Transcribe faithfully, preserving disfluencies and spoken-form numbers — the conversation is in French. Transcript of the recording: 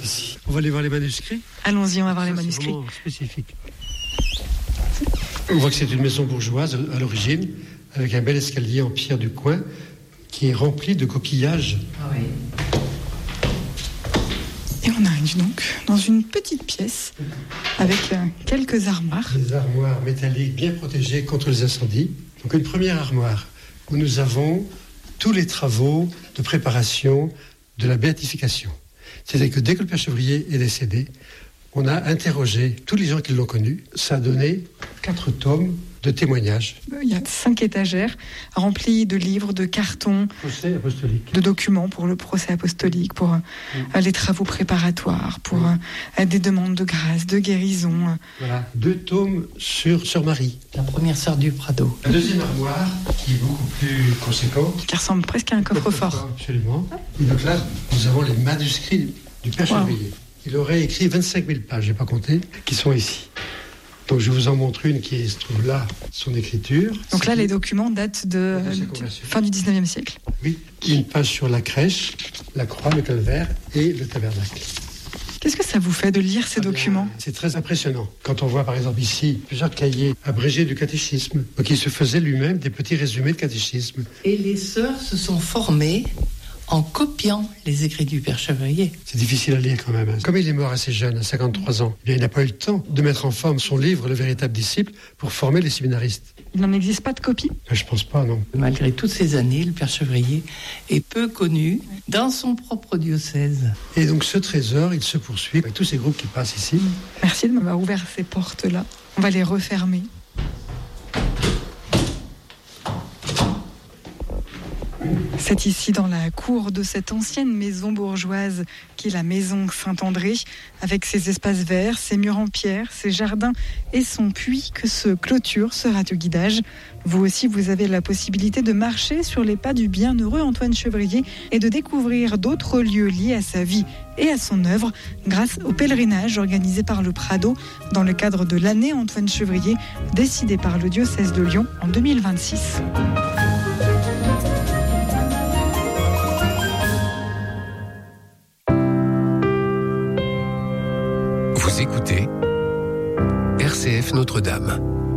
ici. On va aller voir les manuscrits. Allons-y, on va voir Ça, les c'est manuscrits. vraiment spécifique. On voit que c'est une maison bourgeoise à l'origine, avec un bel escalier en pierre du coin qui est rempli de coquillages. Ah oui. Et on arrive donc dans une petite pièce avec euh, quelques armoires. Des armoires métalliques bien protégées contre les incendies. Donc une première armoire où nous avons tous les travaux de préparation de la béatification. C'est-à-dire que dès que le Père Chevrier est décédé, on a interrogé tous les gens qui l'ont connu. Ça a donné quatre tomes de témoignages. Il y a cinq étagères remplies de livres, de cartons, Procès apostolique. de documents pour le procès apostolique, pour euh, les travaux préparatoires, pour euh, des demandes de grâce, de guérison. Voilà, deux tomes sur, sur Marie. La première sœur du Prado. La deuxième armoire, qui est beaucoup plus conséquente. Qui ressemble presque à un coffre-fort. Absolument. Et donc là, nous avons les manuscrits du Père Wow. Chevrier. Il aurait écrit vingt-cinq mille pages, je n'ai pas compté, qui sont ici. Donc je vous en montre une qui se trouve là, son écriture. Donc là, C'est- les documents datent de, De sa de conversion. fin du dix-neuvième siècle. Oui, une page sur la crèche, la croix, le calvaire et le tabernacle. Qu'est-ce que ça vous fait de lire ces Ah bien, documents ? C'est très impressionnant. Quand on voit par exemple ici plusieurs cahiers abrégés du catéchisme, donc il se faisait lui-même des petits résumés de catéchisme. Et les sœurs se sont formées en copiant les écrits du Père Chevrier. C'est difficile à lire quand même. hein. Comme il est mort assez jeune, à cinquante-trois ans, eh bien, il n'a pas eu le temps de mettre en forme son livre, Le véritable disciple, pour former les séminaristes. Il n'en existe pas de copie ? Ben, je pense pas, non. Malgré toutes ces années, le Père Chevrier est peu connu dans son propre diocèse. Et donc ce trésor, il se poursuit avec tous ces groupes qui passent ici. Merci de m'avoir ouvert ces portes-là. On va les refermer. C'est ici, dans la cour de cette ancienne maison bourgeoise qui est la maison Saint-André, avec ses espaces verts, ses murs en pierre, ses jardins et son puits, que se clôture ce radio-guidage. Vous aussi, vous avez la possibilité de marcher sur les pas du bienheureux Antoine Chevrier et de découvrir d'autres lieux liés à sa vie et à son œuvre grâce au pèlerinage organisé par le Prado dans le cadre de l'année Antoine Chevrier, décidé par le diocèse de Lyon en deux mille vingt-six. Vous écoutez R C F Notre-Dame.